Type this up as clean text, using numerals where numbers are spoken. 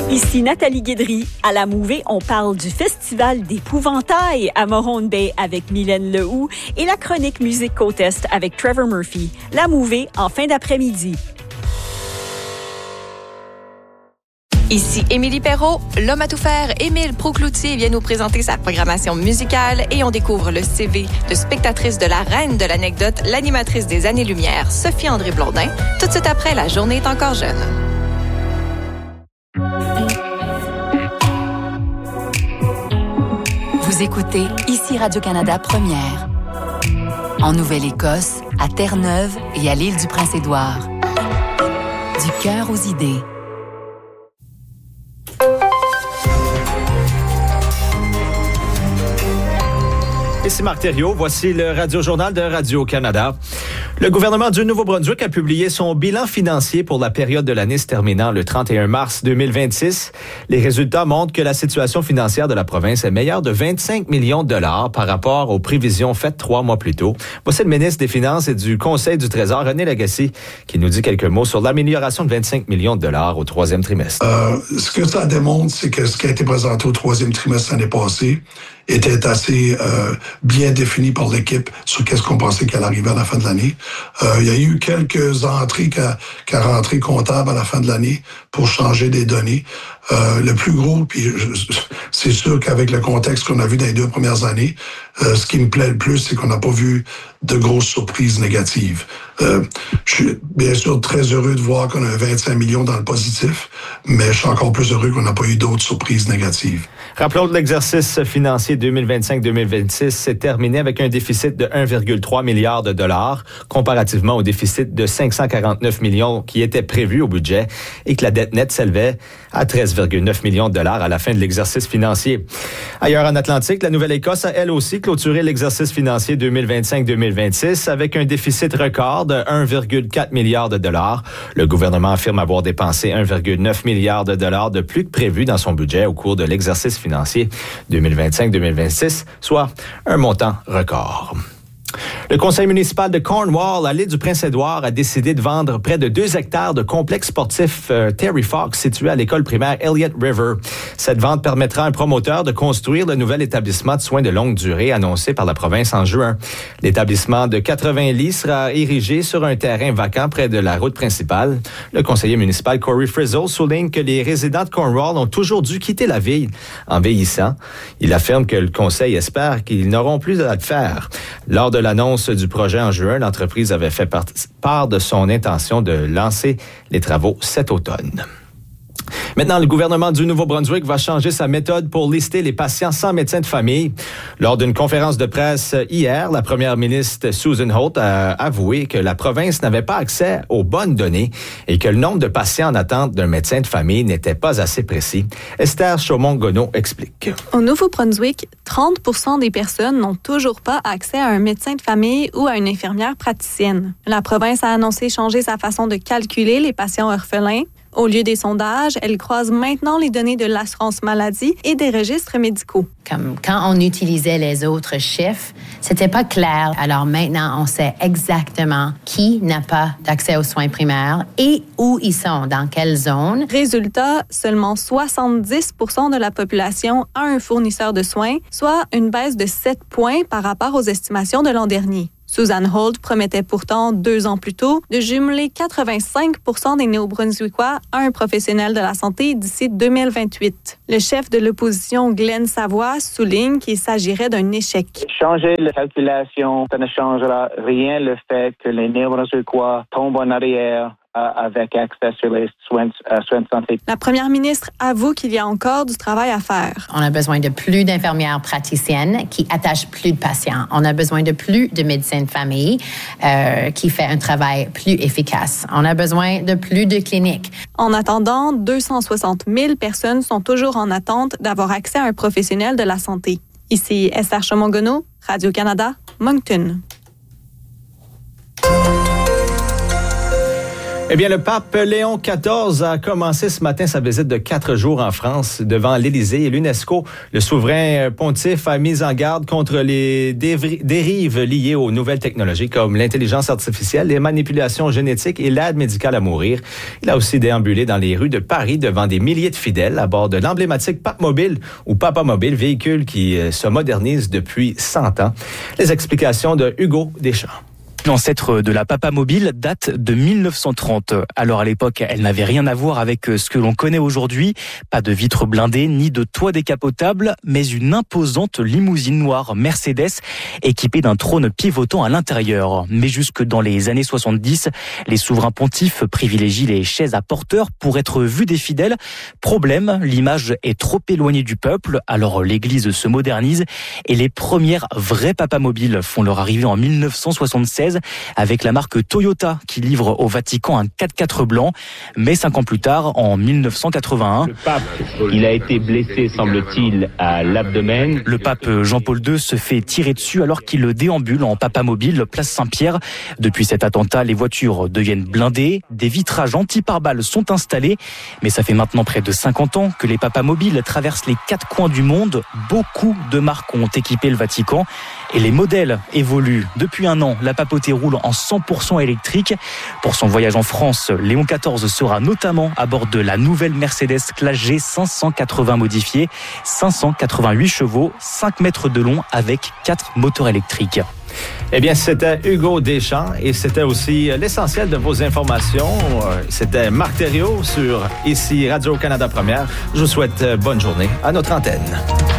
Ici Nathalie Guédry. À la Mouvée, on parle du Festival d'épouvantail à Morone Bay avec Mylène Lehoux et la chronique Musique Côte-Est avec Trevor Murphy. La Mouvée en fin d'après-midi. Ici Émilie Perrault, l'homme à tout faire, Émile Proucloutier vient nous présenter sa programmation musicale et on découvre le CV de spectatrice de la reine de l'anecdote, l'animatrice des Années-Lumière, Sophie-André Blondin, tout de suite après La journée est encore jeune. Vous écoutez ici Radio-Canada Première. En Nouvelle-Écosse, à Terre-Neuve et à l'île du Prince-Édouard. Du cœur aux idées. Ici Marc Thériault, voici le Radio-Journal de Radio-Canada. Le gouvernement du Nouveau-Brunswick a publié son bilan financier pour la période de l'année se terminant le 31 mars 2026. Les résultats montrent que la situation financière de la province est meilleure de 25 millions de dollars par rapport aux prévisions faites 3 mois plus tôt. Voici le ministre des Finances et du Conseil du Trésor, René Lagacé, qui nous dit quelques mots sur l'amélioration de 25 millions de dollars au 3e trimestre. Ce que ça démontre, c'est que ce qui a été présenté au 3e trimestre l'année passée était assez bien défini par l'équipe sur qu'est-ce qu'on pensait qu'elle arrivait à la fin de l'année. Il y a eu quelques entrées qu'à rentrée comptable à la fin de l'année pour changer des données. Le plus gros, puis c'est sûr qu'avec le contexte qu'on a vu dans les 2 premières années, ce qui me plaît le plus, c'est qu'on n'a pas vu de grosses surprises négatives. Je suis bien sûr très heureux de voir qu'on a 25 millions dans le positif, mais je suis encore plus heureux qu'on n'a pas eu d'autres surprises négatives. Rappelons que l'exercice financier 2025-2026 s'est terminé avec un déficit de 1,3 milliard de dollars, comparativement au déficit de 549 millions qui était prévu au budget, et que la dette nette s'élevait à 13,9 millions de dollars à la fin de l'exercice financier. Ailleurs en Atlantique, la Nouvelle-Écosse a elle aussi clôturé l'exercice financier 2025-2026 avec un déficit record de 1,4 milliard de dollars. Le gouvernement affirme avoir dépensé 1,9 milliard de dollars de plus que prévu dans son budget au cours de l'exercice financier 2025-2026, soit un montant record. Le conseil municipal de Cornwall, à l'île du Prince-Édouard, a décidé de vendre près de 2 hectares de complexe sportif Terry Fox situé à l'école primaire Elliott River. Cette vente permettra à un promoteur de construire le nouvel établissement de soins de longue durée annoncé par la province en juin. L'établissement de 80 lits sera érigé sur un terrain vacant près de la route principale. Le conseiller municipal Corey Frizzle souligne que les résidents de Cornwall ont toujours dû quitter la ville en vieillissant. Il affirme que le conseil espère qu'ils n'auront plus à le faire. Lors de l'annonce du projet en juin, l'entreprise avait fait part de son intention de lancer les travaux cet automne. Maintenant, le gouvernement du Nouveau-Brunswick va changer sa méthode pour lister les patients sans médecin de famille. Lors d'une conférence de presse hier, la première ministre Susan Holt a avoué que la province n'avait pas accès aux bonnes données et que le nombre de patients en attente d'un médecin de famille n'était pas assez précis. Esther Chaumont-Gonneau explique. Au Nouveau-Brunswick, 30% des personnes n'ont toujours pas accès à un médecin de famille ou à une infirmière praticienne. La province a annoncé changer sa façon de calculer les patients orphelins. Au lieu des sondages, elle croise maintenant les données de l'assurance maladie et des registres médicaux. Comme quand on utilisait les autres chiffres, c'était pas clair. Alors maintenant, on sait exactement qui n'a pas d'accès aux soins primaires et où ils sont, dans quelle zone. Résultat, seulement 70% de la population a un fournisseur de soins, soit une baisse de 7 points par rapport aux estimations de l'an dernier. Susan Holt promettait pourtant 2 ans plus tôt de jumeler 85% des Néo-Brunswickois à un professionnel de la santé d'ici 2028. Le chef de l'opposition, Glenn Savoie, souligne qu'il s'agirait d'un échec. Changer la calculation, ça ne changera rien le fait que les Néo-Brunswickois tombent en arrière avec accès sur les soins de santé. La première ministre avoue qu'il y a encore du travail à faire. On a besoin de plus d'infirmières praticiennes qui attachent plus de patients. On a besoin de plus de médecins de famille qui fait un travail plus efficace. On a besoin de plus de cliniques. En attendant, 260 000 personnes sont toujours en attente d'avoir accès à un professionnel de la santé. Ici Esther Chaumont-Gonneau, Radio-Canada, Moncton. Eh bien, le pape Léon XIV a commencé ce matin sa visite de 4 jours en France devant l'Élysée et l'UNESCO. Le souverain pontife a mis en garde contre les dérives liées aux nouvelles technologies comme l'intelligence artificielle, les manipulations génétiques et l'aide médicale à mourir. Il a aussi déambulé dans les rues de Paris devant des milliers de fidèles à bord de l'emblématique Pape Mobile ou Papa Mobile, véhicule qui se modernise depuis 100 ans. Les explications de Hugo Deschamps. L'ancêtre de la Papa Mobile date de 1930. Alors à l'époque, elle n'avait rien à voir avec ce que l'on connaît aujourd'hui. Pas de vitres blindées ni de toit décapotable, mais une imposante limousine noire Mercedes équipée d'un trône pivotant à l'intérieur. Mais jusque dans les années 70, les souverains pontifes privilégient les chaises à porteurs pour être vus des fidèles. Problème, l'image est trop éloignée du peuple, alors l'église se modernise et les premières vraies Papa Mobiles font leur arrivée en 1976 avec la marque Toyota qui livre au Vatican un 4x4 blanc. Mais 5 ans plus tard, en 1981... Le pape, il a été blessé, semble-t-il, à l'abdomen. Le pape Jean-Paul II se fait tirer dessus alors qu'il déambule en Papa Mobile, place Saint-Pierre. Depuis cet attentat, les voitures deviennent blindées, des vitrages anti-pare-balles sont installés. Mais ça fait maintenant près de 50 ans que les Papa Mobiles traversent les 4 coins du monde. Beaucoup de marques ont équipé le Vatican et les modèles évoluent. Depuis un an, la papauté roule en 100% électrique. Pour son voyage en France, Léon XIV sera notamment à bord de la nouvelle Mercedes classe G 580 modifiée, 588 chevaux, 5 mètres de long avec 4 moteurs électriques. Eh bien, c'était Hugo Deschamps et c'était aussi l'essentiel de vos informations. C'était Marc Thériault sur ici Radio-Canada Première. Je vous souhaite bonne journée à notre antenne.